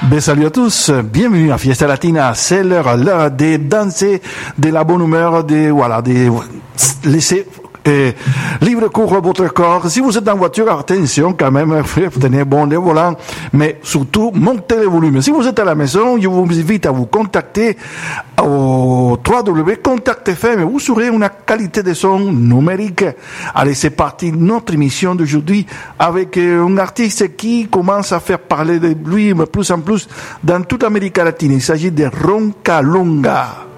Salut à tous, bienvenue à Fiesta Latina, c'est l'heure de danser, de la bonne humeur, de laisser libre cours à votre corps. Si vous êtes en voiture, attention quand même, tenez bon les volants, mais surtout montez le volume. Si vous êtes à la maison, je vous invite à vous contacter au www.contact.fm. Vous aurez une qualité de son numérique. Allez, c'est parti, notre émission d'aujourd'hui avec un artiste qui commence à faire parler de lui de plus en plus dans toute l'Amérique latine. Il s'agit de Ron Kalunga.